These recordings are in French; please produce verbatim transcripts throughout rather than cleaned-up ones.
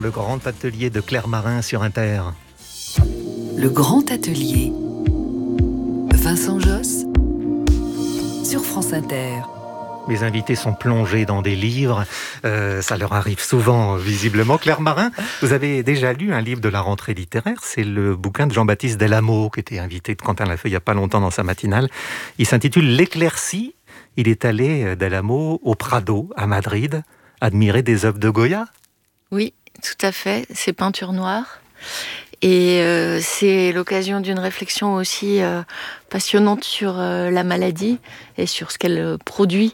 Le grand atelier de Claire Marin sur Inter. Le grand atelier. Vincent Josse sur France Inter. Mes invités sont plongés dans des livres, euh, ça leur arrive souvent visiblement. Claire Marin, vous avez déjà lu un livre de la rentrée littéraire, c'est le bouquin de Jean-Baptiste Delamo, qui était invité de Quentin Lafeuille il n'y a pas longtemps dans sa matinale. Il s'intitule L'éclaircie. Il est allé, Delamo, au Prado, à Madrid, admirer des œuvres de Goya. Oui, tout à fait, ces peintures noires. Et euh, c'est l'occasion d'une réflexion aussi euh, passionnante sur euh, la maladie et sur ce qu'elle euh, produit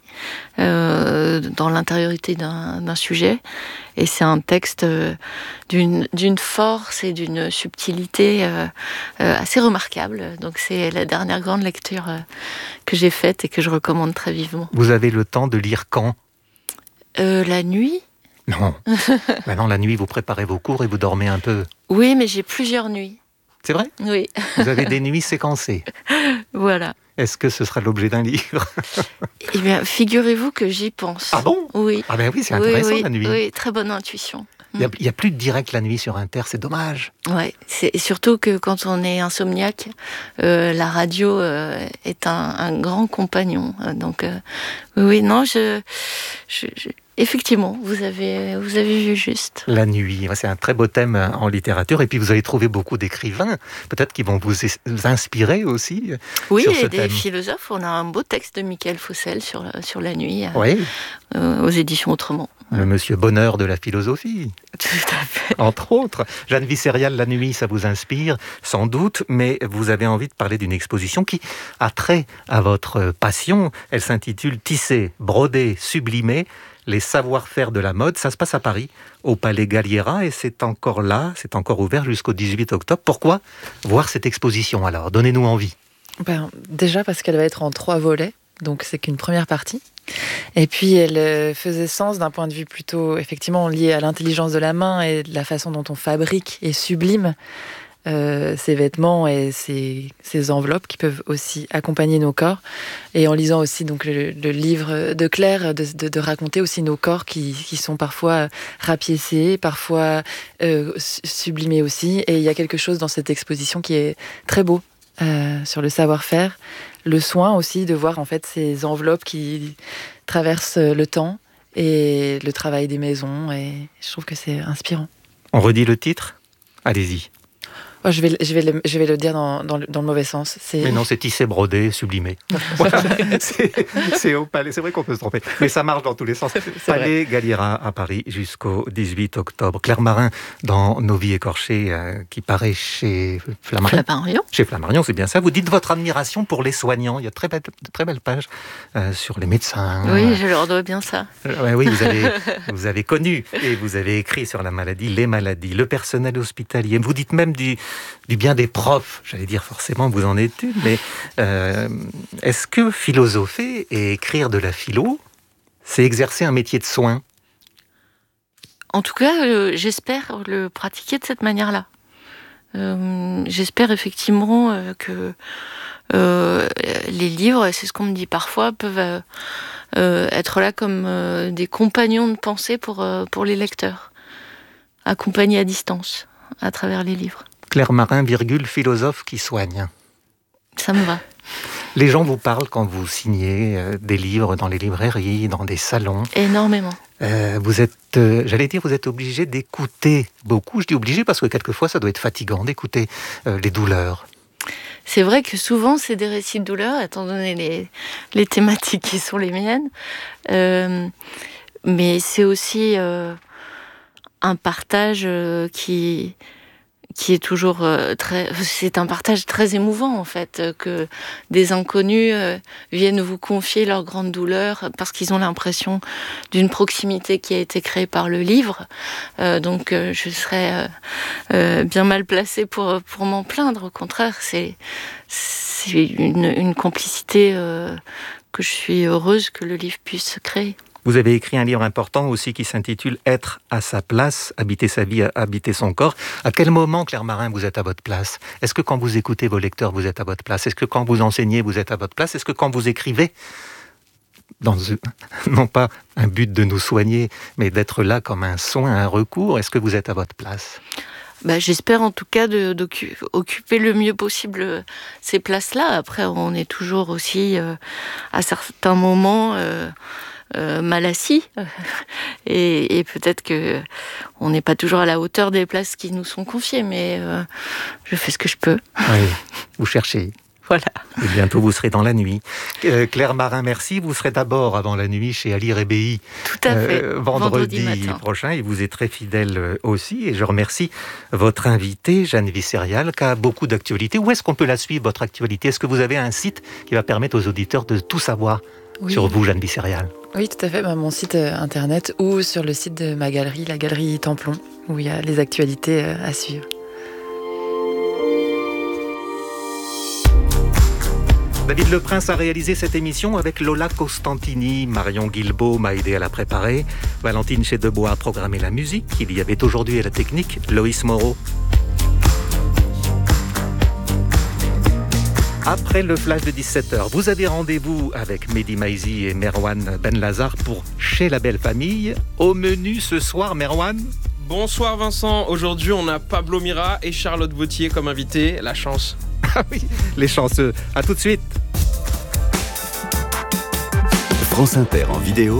euh, dans l'intériorité d'un, d'un sujet. Et c'est un texte euh, d'une, d'une force et d'une subtilité euh, euh, assez remarquable. Donc c'est la dernière grande lecture euh, que j'ai faite et que je recommande très vivement. Vous avez le temps de lire quand ? euh, La nuit. Non. Maintenant, la nuit, vous préparez vos cours et vous dormez un peu. Oui, mais j'ai plusieurs nuits. C'est vrai ? Oui. Vous avez des nuits séquencées. Voilà. Est-ce que ce sera l'objet d'un livre ? Eh bien, figurez-vous que j'y pense. Ah bon ? Oui. Ah ben oui, c'est intéressant oui, oui, la nuit. Oui, très bonne intuition. Il n'y a, a plus de direct la nuit sur Inter, c'est dommage. Ouais, c'est surtout que quand on est insomniaque, euh, la radio euh, est un, un grand compagnon. Donc, euh, oui, non, je, je, je, effectivement, vous avez, vous avez vu juste. La nuit, c'est un très beau thème en littérature. Et puis vous allez trouver beaucoup d'écrivains, peut-être qui vont vous, vous inspirer aussi. Oui, sur et ce des thème. Philosophes. On a un beau texte de Michael Fossel sur, sur la nuit, oui. euh, aux éditions Autrement. Le monsieur Bonheur de la philosophie. Tout à fait. Entre autres. Jeanne Visserial, la nuit, ça vous inspire, sans doute, mais vous avez envie de parler d'une exposition qui a trait à votre passion. Elle s'intitule Tisser, broder, sublimer, les savoir-faire de la mode. Ça se passe à Paris, au Palais Galliera, et c'est encore là, c'est encore ouvert jusqu'au dix-huit octobre. Pourquoi voir cette exposition alors ? Donnez-nous envie. Ben, déjà parce qu'elle va être en trois volets, donc c'est qu'une première partie. Et puis elle faisait sens d'un point de vue plutôt effectivement lié à l'intelligence de la main et de la façon dont on fabrique et sublime euh, ces vêtements et ces, ces enveloppes qui peuvent aussi accompagner nos corps. Et en lisant aussi donc le, le livre de Claire, de, de, de raconter aussi nos corps qui, qui sont parfois rapiécés, parfois euh, sublimés aussi. Et il y a quelque chose dans cette exposition qui est très beau euh, sur le savoir-faire. Le soin aussi de voir en fait ces enveloppes qui traversent le temps et le travail des maisons, et je trouve que c'est inspirant. On redit le titre ? Allez-y. Oh, je, vais, je, vais le, je vais le dire dans, dans, le, dans le mauvais sens. C'est... Mais non, c'est tissé, brodé, sublimé. Voilà. c'est, c'est au Palais. C'est vrai qu'on peut se tromper, mais ça marche dans tous les sens. C'est Palais vrai. Galliera à Paris jusqu'au dix-huit octobre. Claire Marin, dans Nos vies écorchées, euh, qui paraît chez Flammarion. Flammarion. Chez Flammarion, c'est bien ça. Vous dites votre admiration pour les soignants. Il y a de très belles, de très belles pages euh, sur les médecins. Oui, je leur dois bien ça. Euh, oui, vous avez, vous avez connu et vous avez écrit sur la maladie, les maladies, le personnel hospitalier. Vous dites même du du bien des profs, j'allais dire forcément vous en êtes une, mais euh, est-ce que philosopher et écrire de la philo, c'est exercer un métier de soin ? En tout cas, euh, j'espère le pratiquer de cette manière-là. Euh, j'espère effectivement euh, que euh, les livres, c'est ce qu'on me dit parfois, peuvent euh, euh, être là comme euh, des compagnons de pensée pour, euh, pour les lecteurs, accompagnés à distance à travers les livres. Claire Marin, virgule, philosophe qui soigne. Ça me va. Les gens vous parlent quand vous signez euh, des livres dans les librairies, dans des salons. Énormément. Euh, vous êtes, euh, j'allais dire, vous êtes obligé d'écouter beaucoup. Je dis obligé parce que quelquefois, ça doit être fatigant d'écouter euh, les douleurs. C'est vrai que souvent, c'est des récits de douleur, étant donné les, les thématiques qui sont les miennes. Euh, mais c'est aussi euh, un partage euh, qui... qui est toujours euh, très... C'est un partage très émouvant, en fait, euh, que des inconnus euh, viennent vous confier leur grande douleur parce qu'ils ont l'impression d'une proximité qui a été créée par le livre. Euh, donc, euh, je serais euh, euh, bien mal placée pour, pour m'en plaindre. Au contraire, c'est, c'est une, une complicité euh, que je suis heureuse que le livre puisse créer. Vous avez écrit un livre important aussi qui s'intitule « Être à sa place, habiter sa vie, habiter son corps ». À quel moment, Claire Marin, vous êtes à votre place ? Est-ce que quand vous écoutez vos lecteurs, vous êtes à votre place ? Est-ce que quand vous enseignez, vous êtes à votre place ? Est-ce que quand vous écrivez, dans non pas un but de nous soigner, mais d'être là comme un soin, un recours. Est-ce que vous êtes à votre place ? Bah, j'espère en tout cas de, d'occuper le mieux possible ces places-là. Après, on est toujours aussi, euh, à certains moments, euh, euh, mal assis. Et, et peut-être qu'on n'est pas toujours à la hauteur des places qui nous sont confiées, mais euh, je fais ce que je peux. Oui, vous cherchez. Voilà. Et bientôt, vous serez dans la nuit. Euh, Claire Marin, merci. Vous serez d'abord avant la nuit chez Ali Rebéi. Tout à fait. Euh, vendredi, vendredi prochain. Et vous êtes très fidèle aussi. Et je remercie votre invitée, Jeanne Visserial, qui a beaucoup d'actualités. Où est-ce qu'on peut la suivre, votre actualité ? Est-ce que vous avez un site qui va permettre aux auditeurs de tout savoir oui. sur vous, Jeanne Visserial ? Oui, tout à fait. Bah, mon site internet ou sur le site de ma galerie, la galerie Templon, où il y a les actualités à suivre. David Leprince a réalisé cette émission avec Lola Costantini. Marion Guilbault m'a aidé à la préparer. Valentine Chedebois a programmé la musique. Il y avait aujourd'hui à la technique Loïs Moreau. Après le flash de dix-sept heures, vous avez rendez-vous avec Mehdi Maizi et Merwan Benlazar pour Chez la Belle Famille. Au menu ce soir, Merwan ? Bonsoir Vincent. Aujourd'hui, on a Pablo Mira et Charlotte Vautier comme invités. La chance. Ah oui, les chanceux. À tout de suite. France Inter en vidéo.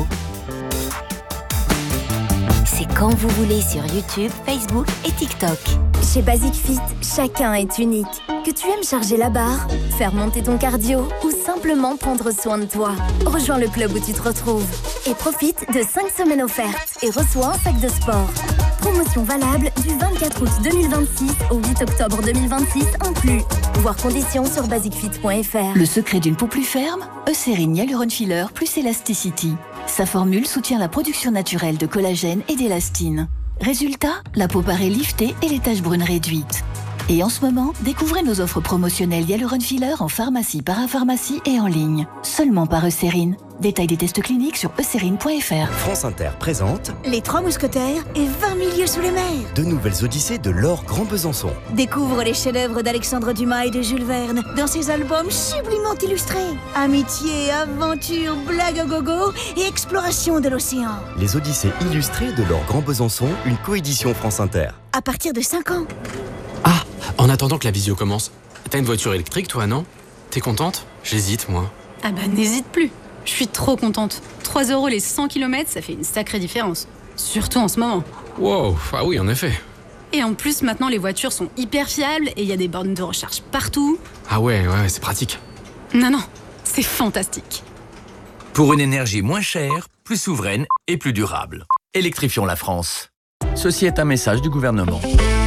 C'est quand vous voulez sur YouTube, Facebook et TikTok. Chez Basic Fit, chacun est unique. Que tu aimes charger la barre, faire monter ton cardio ou simplement prendre soin de toi. Rejoins le club où tu te retrouves et profite de cinq semaines offertes et reçois un sac de sport. Promotion valable du vingt-quatre août deux mille vingt-six au huit octobre deux mille vingt-six inclus. Voir conditions sur basic fit point f r. Le secret d'une peau plus ferme, Eucérine Hyaluron Filler plus Elasticity. Sa formule soutient la production naturelle de collagène et d'élastine. Résultat, la peau paraît liftée et les taches brunes réduites. Et en ce moment, découvrez nos offres promotionnelles Hyaluron Filler en pharmacie, parapharmacie et en ligne. Seulement par Eucérine. Détail des tests cliniques sur eucérine point f r. France Inter présente Les Trois Mousquetaires et vingt mille lieues sous les mers. De nouvelles odyssées de Laure Grand Besançon. Découvre les chefs-d'œuvre d'Alexandre Dumas et de Jules Verne dans ses albums sublimement illustrés. Amitié, aventure, blague à gogo et exploration de l'océan. Les odyssées illustrées de Laure Grand Besançon, une coédition France Inter. À partir de cinq ans. Ah, en attendant que la visio commence, t'as une voiture électrique toi, non ? T'es contente ? J'hésite, moi. Ah bah n'hésite plus. Je suis trop contente. trois euros les cent kilomètres, ça fait une sacrée différence. Surtout en ce moment. Wow, ah oui, en effet. Et en plus, maintenant, les voitures sont hyper fiables et il y a des bornes de recharge partout. Ah ouais, ouais, c'est pratique. Non, non, c'est fantastique. Pour une énergie moins chère, plus souveraine et plus durable. Électrifions la France. Ceci est un message du gouvernement.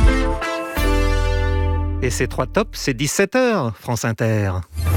Et ces trois tops, c'est dix-sept heures, France Inter.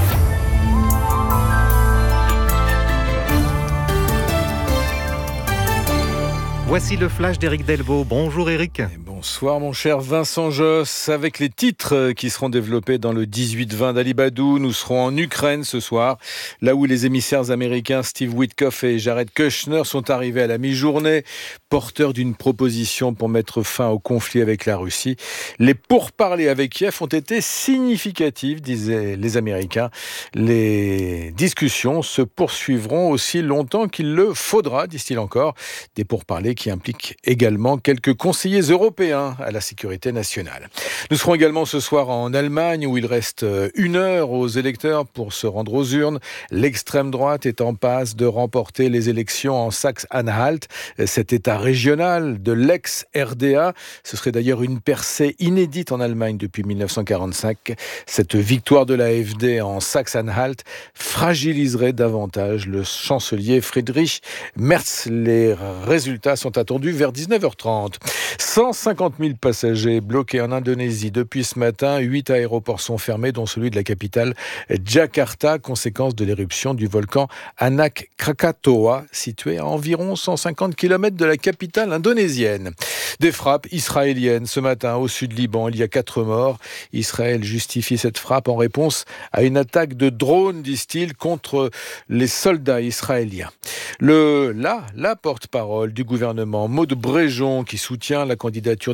Voici le flash d'Éric Delvaux. Bonjour Éric. Bonsoir mon cher Vincent Josse. Avec les titres qui seront développés dans le dix-huit vingt d'Ali Badou, nous serons en Ukraine ce soir, là où les émissaires américains Steve Witkoff et Jared Kushner sont arrivés à la mi-journée, porteurs d'une proposition pour mettre fin au conflit avec la Russie. Les pourparlers avec Kiev ont été significatifs, disaient les Américains. Les discussions se poursuivront aussi longtemps qu'il le faudra, disent-ils encore. Des pourparlers qui impliquent également quelques conseillers européens à la sécurité nationale. Nous serons également ce soir en Allemagne où il reste une heure aux électeurs pour se rendre aux urnes. L'extrême droite est en passe de remporter les élections en Saxe-Anhalt, cet état régional de l'ex-R D A. Ce serait d'ailleurs une percée inédite en Allemagne depuis mille neuf cent quarante-cinq. Cette victoire de l'A F D en Saxe-Anhalt fragiliserait davantage le chancelier Friedrich Merz. Les résultats sont attendus vers dix-neuf heures trente. cent cinquante mille passagers bloqués en Indonésie depuis ce matin. Huit aéroports sont fermés, dont celui de la capitale Jakarta, conséquence de l'éruption du volcan Anak Krakatoa, situé à environ cent cinquante kilomètres de la capitale indonésienne. Des frappes israéliennes ce matin au sud Liban. Il y a quatre morts. Israël justifie cette frappe en réponse à une attaque de drones, disent-ils, contre les soldats israéliens. Le, là, la porte-parole du gouvernement, Maud Bréjon, qui soutient la candidature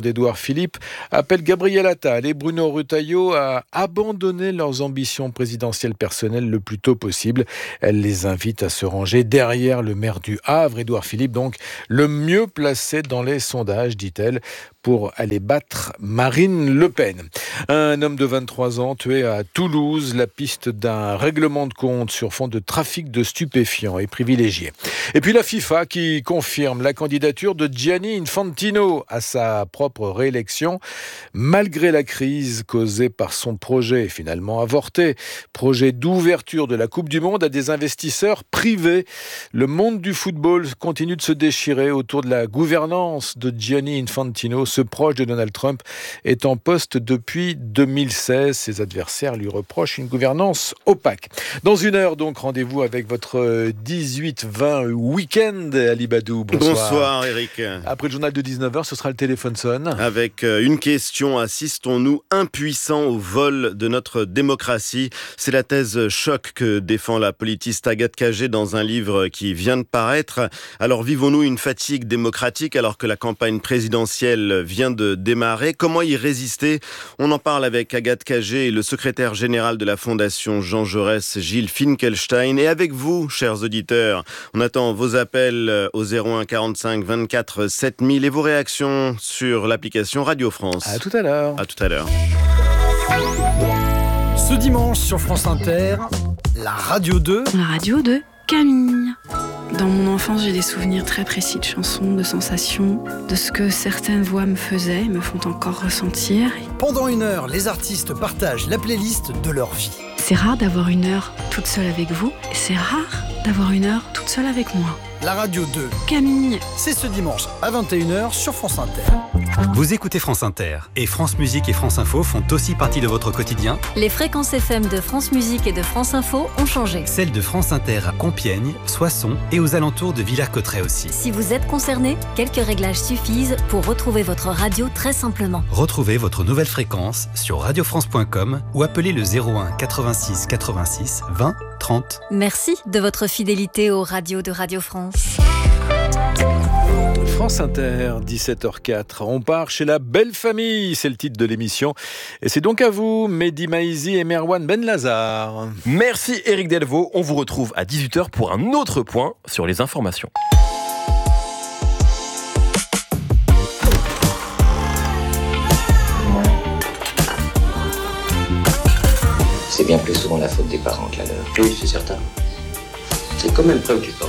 l'avenir d'Édouard Philippe appelle Gabriel Attal et Bruno Retailleau à abandonner leurs ambitions présidentielles personnelles le plus tôt possible. Elle les invite à se ranger derrière le maire du Havre, Édouard Philippe, donc le mieux placé dans les sondages, dit-elle, pour aller battre Marine Le Pen. Un homme de vingt-trois ans tué à Toulouse, la piste d'un règlement de compte sur fond de trafic de stupéfiants est privilégiée. Et puis la FIFA qui confirme la candidature de Gianni Infantino à sa propre réélection, malgré la crise causée par son projet finalement avorté, projet d'ouverture de la Coupe du Monde à des investisseurs privés. Le monde du football continue de se déchirer autour de la gouvernance de Gianni Infantino. Ce proche de Donald Trump est en poste depuis deux mille seize. Ses adversaires lui reprochent une gouvernance opaque. Dans une heure, donc, rendez-vous avec votre dix-huit vingt week-end, Ali Badou. Bonsoir. Bonsoir, Eric. Après le journal de dix-neuf heures, ce sera le téléphone sonne. Avec une question, assistons-nous impuissants au vol de notre démocratie? C'est la thèse choc que défend la politiste Agathe Cagé dans un livre qui vient de paraître. Alors, vivons-nous une fatigue démocratique alors que la campagne présidentielle vient de démarrer? Comment y résister? On en parle avec Agathe Cagé et le secrétaire général de la Fondation Jean Jaurès, Gilles Finkelstein. Et avec vous, chers auditeurs, on attend vos appels au zéro un quarante-cinq vingt-quatre sept mille et vos réactions sur l'application Radio France. À tout à l'heure. À tout à l'heure. Ce dimanche sur France Inter, la Radio deux. La radio de Camille. Dans mon enfance, j'ai des souvenirs très précis de chansons, de sensations, de ce que certaines voix me faisaient et me font encore ressentir. Pendant une heure, les artistes partagent la playlist de leur vie. C'est rare d'avoir une heure toute seule avec vous, et c'est rare d'avoir une heure toute seule avec moi. La Radio deux. Camille. C'est ce dimanche à vingt et une heures sur France Inter. Vous écoutez France Inter et France Musique et France Info font aussi partie de votre quotidien. Les fréquences F M de France Musique et de France Info ont changé. Celles de France Inter à Compiègne, Soissons et aux alentours de Villers-Cotterêts aussi. Si vous êtes concerné, quelques réglages suffisent pour retrouver votre radio très simplement. Retrouvez votre nouvelle fréquence sur radio france point com ou appelez le zéro un quatre-vingt-six quatre-vingt-six vingt trente. Merci de votre fidélité aux radios de Radio France. France Inter, dix-sept heures quatre. On part chez la belle famille, c'est le titre de l'émission. Et c'est donc à vous, Mehdi Maizi et Merwan Benlazar. Merci Eric Delvaux. On vous retrouve à dix-huit heures pour un autre point sur les informations. C'est bien plus souvent la faute des parents que la leur. Oui, c'est certain. C'est quand même préoccupant.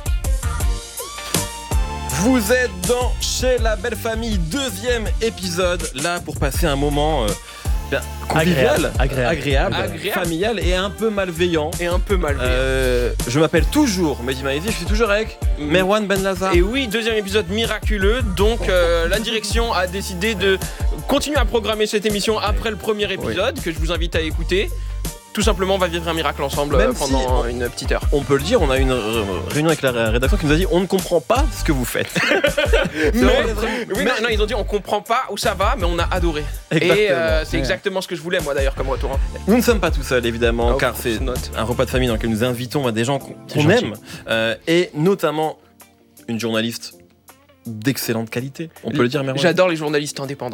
Vous êtes dans Chez la belle famille, deuxième épisode, là pour passer un moment euh, bien, convivial, agréable. Agréable, Agréable. familial et un peu malveillant. Et un peu malveillant. Euh, je m'appelle toujours Mehdi Maizi, je suis toujours avec Merwan Benlazar. Et oui, deuxième épisode miraculeux, donc euh, la direction a décidé de continuer à programmer cette émission après le premier épisode, oui. que je vous invite à écouter. Tout simplement, on va vivre un miracle ensemble Même pendant si une petite heure. On peut le dire, on a eu une réunion avec la rédaction qui nous a dit on ne comprend pas ce que vous faites. mais, oui, non, non, ils ont dit on comprend pas où ça va, mais on a adoré. Exactement. Et euh, c'est ouais. exactement ce que je voulais moi d'ailleurs comme retour. Nous ne sommes pas tout seuls évidemment, oh, car c'est un repas de famille dans lequel nous invitons des gens qu'on aime, euh, et notamment une journaliste d'excellente qualité, on peut le dire. Merwan. J'adore les journalistes indépendants.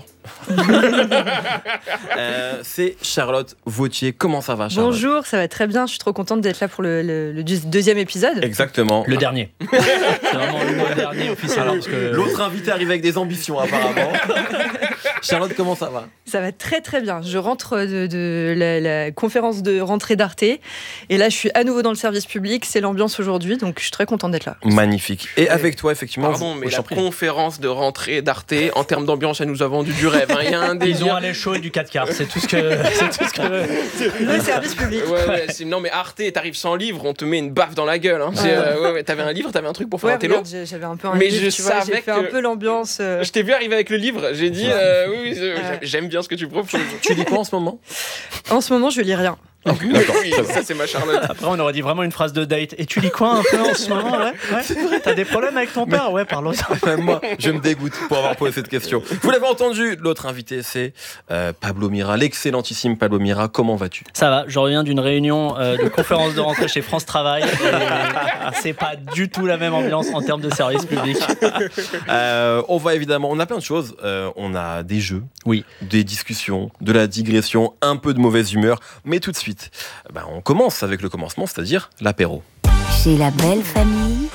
euh, c'est Charlotte Vautier. Comment ça va, Charlotte? Bonjour, ça va très bien. Je suis trop contente d'être là pour le, le, le deuxième épisode. Exactement. Le dernier. C'est vraiment le dernier officiellement. Parce que... L'autre invité arrive avec des ambitions apparemment. Charlotte, comment ça va? Ça va très très bien. Je rentre de, de la, la conférence de rentrée d'Arte et là je suis à nouveau dans le service public. C'est l'ambiance aujourd'hui, donc je suis très contente d'être là. Magnifique. Et avec toi, effectivement. Pardon, mais la conférence de rentrée d'Arte, en termes d'ambiance, elle nous a vendu du rêve. Hein. Il y a un délire. Ils ont allé chaud du quatre quarts. C'est tout ce que. C'est tout ce que... Le service public. Ouais, ouais, c'est... Non, mais Arte, t'arrives sans livre, on te met une baffe dans la gueule. Hein. C'est, euh, ouais, ouais, t'avais un livre, t'avais un truc pour faire ouais, un télo. Regarde, j'avais un peu un mais livre, je tu vois, savais j'ai fait que... un peu l'ambiance. Euh... Je t'ai vu arriver avec le livre. J'ai dit, euh, oui, oui, j'aime bien ce que tu proposes. Tu lis quoi en ce moment? En ce moment, je lis rien. D'accord, oui, ça c'est ma Charlotte. Après, on aurait dit vraiment une phrase de date. Et tu lis quoi un peu en ce moment, ouais, ouais. C'est vrai, t'as des problèmes avec ton père? Ouais, parle-en. Moi, je me dégoûte pour avoir posé cette question. Vous l'avez entendu, l'autre invité, c'est euh, Pablo Mira, l'excellentissime Pablo Mira. Comment vas-tu? Ça va, je reviens d'une réunion euh, de conférence de rentrée chez France Travail. Et c'est pas du tout la même ambiance en termes de service public. Euh, on va évidemment, on a plein de choses. Euh, on a des jeux, oui, des discussions, de la digression, un peu de mauvaise humeur. Mais tout de suite, ben, on commence avec le commencement, c'est-à-dire l'apéro. Chez la belle famille,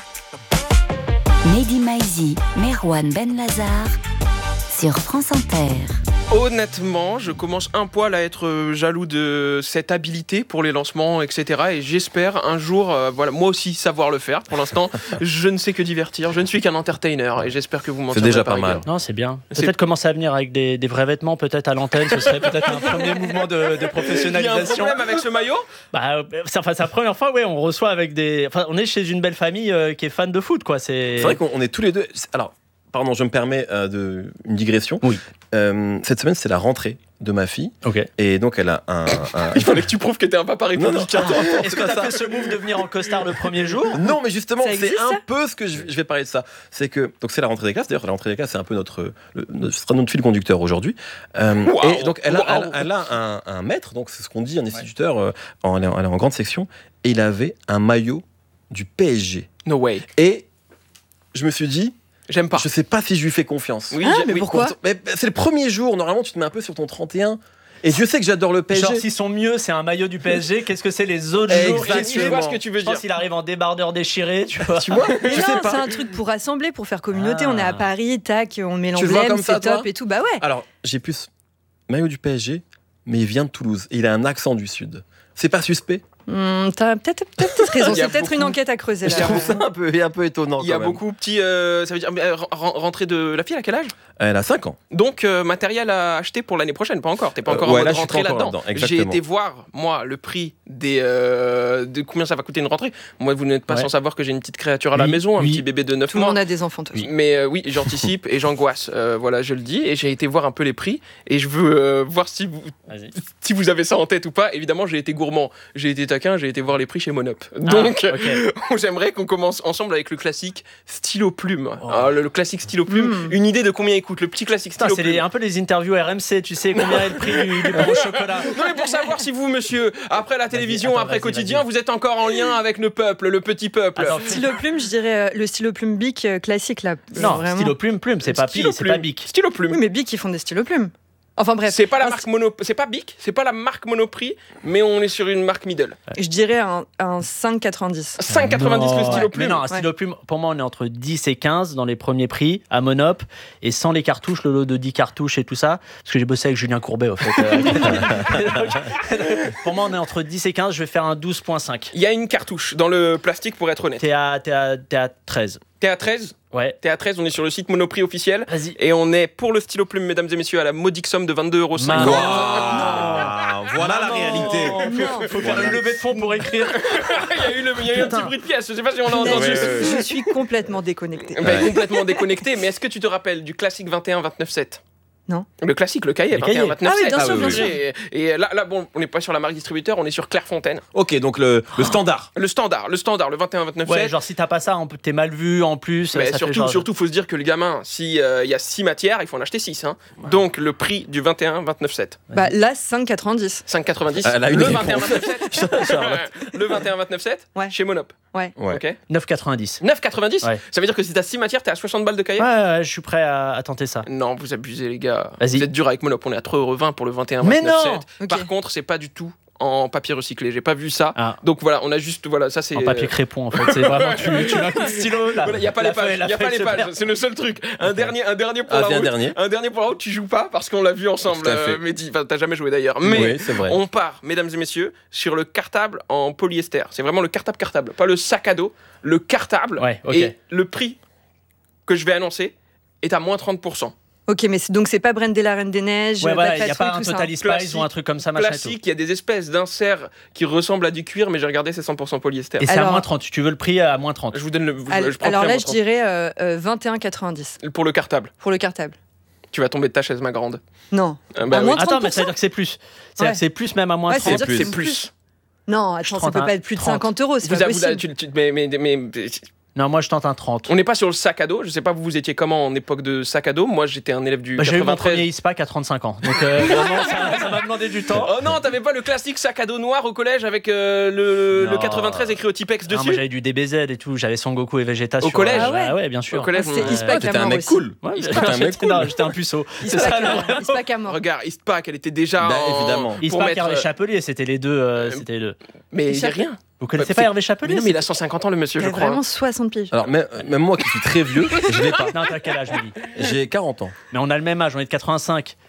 Mehdi Maizi, Merwan Benlazar sur France Inter. Honnêtement, je commence un poil à être jaloux de cette habilité pour les lancements, et cetera. Et j'espère un jour, euh, voilà, moi aussi savoir le faire. Pour l'instant, je ne sais que divertir. Je ne suis qu'un entertainer et j'espère que vous m'en C'est déjà pas mal. Non, c'est bien. Peut-être commencer à venir avec des, des vrais vêtements, peut-être à l'antenne. Ce serait peut-être un premier mouvement de, de professionnalisation. Il y a un problème avec ce maillot? Bah, c'est, enfin, c'est la première fois, ouais, on reçoit avec des. Enfin, on est chez une belle famille euh, qui est fan de foot, quoi. C'est, c'est vrai qu'on est tous les deux. Alors. Pardon, je me permets euh, de, une digression. Oui. Euh, cette semaine, c'est la rentrée de ma fille. Ok. Et donc, elle a un. un... Il fallait que tu prouves que t'es un papa républicain. Est-ce que t'as fait ce move de venir en costard le premier jour? Non, mais justement, ça c'est existe, un ça peu ce que je, je vais parler de ça. C'est que donc c'est la rentrée des classes. D'ailleurs, la rentrée des classes, c'est un peu notre, le, notre, ce sera notre fil conducteur aujourd'hui. Euh, wow, et donc, elle a, wow. elle, elle a un, un maître. Donc, c'est ce qu'on dit, un instituteur. Ouais. Euh, en, elle, est en, elle est en grande section. Et il avait un maillot du P S G. No way. Et je me suis dit. J'aime pas. Je sais pas si je lui fais confiance. Oui, ah, mais oui, pourquoi mais c'est le premier jour. Normalement, tu te mets un peu sur ton trente et un. Et Dieu sait que j'adore le P S G. Genre, s'ils sont mieux, c'est un maillot du P S G. Qu'est-ce que c'est les autres jours? Je vois ce que tu veux je dire. pense qu'il arrive en débardeur déchiré, tu vois. Tu vois mais je non, sais pas. C'est un truc pour rassembler, pour faire communauté. Ah. On est à Paris, tac, on met tu le vois l'emblème, comme ça, c'est top toi et tout. Bah ouais. Alors, j'ai plus maillot du P S G, mais il vient de Toulouse. Et il a un accent du Sud. C'est pas suspect? Mmh, t'as peut-être, peut-être raison. C'est peut-être beaucoup... une enquête à creuser là. Je trouve ça un peu, un peu étonnant. Il y a quand même. beaucoup petit. Euh, ça veut dire euh, rentrée de la fille à quel âge? Elle a cinq ans. Donc euh, matériel à acheter pour l'année prochaine, pas encore. T'es pas encore euh, en ouais, mode là, rentrée là-dedans. là-dedans. J'ai été voir moi le prix des euh, de combien ça va coûter une rentrée. Moi, vous n'êtes pas ouais. sans savoir que j'ai une petite créature à la oui, maison, un oui. petit bébé de neuf Tout mois. Tout le monde a des enfants. Oui. Mais euh, oui, j'anticipe et j'angoisse. Euh, voilà, je le dis. Et j'ai été voir un peu les prix et je veux euh, voir si vous Vas-y. si vous avez ça en tête ou pas. Évidemment, j'ai été gourmand, j'ai été taquin, j'ai été voir les prix chez Monop. Donc, ah, okay. j'aimerais qu'on commence ensemble avec le classique stylo plume. Oh. Alors, le, le classique stylo plume. Mm. Une idée de combien il coûte le petit classique stylo Putain, plume. C'est les, un peu les interviews R M C. Tu sais combien est le prix du, du pain au chocolat. Non, mais pour savoir si vous, monsieur, après la télévision, attends, après vas-y, quotidien, vas-y. vous êtes encore en lien avec le peuple, le petit peuple. Attends, stylo plume, je dirais euh, le stylo plume Bic euh, classique là. Non, vraiment. stylo plume plume, c'est pas Pi, c'est pas Bic. Stylo plume. Oui, mais Bic ils font des stylos plumes. Enfin bref. C'est pas la marque mono, c'est pas Bic, c'est pas la marque Monoprix, mais on est sur une marque middle. Je dirais un, un cinq quatre-vingt-dix. cinq quatre-vingt-dix le stylo plume. Mais non, un stylo plume, pour moi, on est entre dix et quinze dans les premiers prix à Monop, et sans les cartouches, le lot de dix cartouches et tout ça, parce que j'ai bossé avec Julien Courbet, en fait. Pour moi, on est entre dix et quinze, je vais faire un douze virgule cinq. Il y a une cartouche dans le plastique, pour être honnête. T'es à, t'es à, t'es à treize. T'es à treize? Ouais. T'es à treize, on est sur le site Monoprix officiel. Vas-y. Et on est pour le stylo plume, mesdames et messieurs, à la modique somme de vingt-deux euros cinquante. Wow. Voilà la réalité. Il faut faire une levée de fonds pour écrire. Il y a eu, le, il y a eu un petit bruit de pièce, je sais pas si on l'a entendu. Ouais, ouais. Je suis complètement déconnecté. Ben, ouais. Complètement déconnecté, mais est-ce que tu te rappelles du classique vingt et un vingt-neuf sept? Non. Le classique, le cahier, vingt et un vingt-neuf sept. Ah oui, bien sûr, bien sûr. Et, et là, là, bon, on n'est pas sur la marque distributeur, on est sur Clairefontaine. Ok, donc le, le standard. Le standard, le standard, le vingt et un vingt-neuf sept. Ouais, genre si t'as pas ça, t'es mal vu en plus. Mais ça surtout, fait genre... surtout, faut se dire que le gamin, s'il euh, y a six matières, il faut en acheter six. Hein. Ouais. Donc le prix du vingt et un vingt-neuf sept. Bah là, cinq quatre-vingt-dix. cinq quatre-vingt-dix. Euh, le vingt et un vingt-neuf sept. Le vingt et un vingt-neuf sept. Ouais. Chez Monop. Ouais. ouais. Okay. neuf quatre-vingt-dix. neuf quatre-vingt-dix. Ouais. Ça veut dire que si t'as six matières, t'es à soixante balles de cahier. Ouais, ouais, je suis prêt à, à tenter ça. Non, vous abusez, les gars. Vas-y. Vous êtes dur avec Monop. On est à trois euros vingt pour le vingt et un vingt-neuf sept. Mais non. Okay. Par contre, c'est pas du tout en papier recyclé, j'ai pas vu ça. Ah. Donc voilà, on a juste voilà, ça c'est en papier crépon en fait, c'est vraiment tu tu mets un coup de stylo là. Il voilà, y a pas la les pages, il y a pas les pages, c'est le seul truc. Un dernier un dernier pour ah, la route. Un dernier. Un dernier pour la route, tu joues pas parce qu'on l'a vu ensemble euh, Mehdi, enfin t'as jamais joué d'ailleurs. Mais oui, c'est vrai. On part mesdames et messieurs sur le cartable en polyester. C'est vraiment le cartable cartable, pas le sac à dos, le cartable. Ouais, okay. Et le prix que je vais annoncer est à moins trente pour cent. Ok, mais c'est, donc c'est pas Brendé la Reine des Neiges, ouais, voilà, il n'y a pas un Total Spice ou un truc comme ça, machin. Classique, il y a des espèces d'inserts qui ressemblent à du cuir, mais j'ai regardé, c'est cent pour cent polyester. Et c'est alors, à moins trente, tu veux le prix à moins trente? Je vous donne le. Alors, je prends alors le là, à je dirais euh, euh, vingt et un quatre-vingt-dix. Pour le cartable. Pour le cartable. Tu vas tomber de ta chaise, ma grande. Non. Euh, bah, à oui. moins Attends, mais ça veut dire que c'est plus. C'est-à-dire ouais. que c'est plus même à moins ouais, trente. C'est plus. C'est plus. Non, attends, ça peut pas être plus de cinquante euros, c'est vous pas a- vous a- possible. tu- tu- mais, mais, mais- mais- Non, moi je tente un trente. On n'est pas sur le sac à dos. Je sais pas, vous, vous étiez comment en époque de sac à dos? Moi, j'étais un élève du Bah, j'ai eu mon quatre-vingt-treize. premier ISPAC à trente-cinq ans. Donc euh, vraiment, ça, ça m'a demandé du temps. Oh non, t'avais pas le classique sac à dos noir au collège avec euh, le, le Non. quatre-vingt-treize écrit au Tipex Non, dessus? moi j'avais du D B Z et tout, j'avais Son Goku et Vegeta. Au sur- collège? Ah ouais, Ah ouais. ouais, bien sûr. Au collège, Ah, c'est on- Ispac T'étais à un mort mec aussi. cool. Ouais, J'étais un mec j'étais cool. non, j'étais un puceau. C'est Ispac ça, à le mort. vrai- Ispac à mort. Regarde, Ispac, elle était déjà. Bah, en- évidemment. pour Ispac, mettre, Hervé euh, Chapelier, c'était les deux. euh, c'était les deux. Mais il y a Chapelier. rien. Vous connaissez Bah, pas c'est- Hervé Chapelier? Mais non, mais il a cent cinquante ans, le monsieur, Il je a crois. vraiment soixante piges. Alors, même, même moi qui suis très vieux, je l'ai pas. Non, t'as quel âge, Willy? J'ai quarante ans. Mais on a le même âge, on est de quatre-vingt-cinq.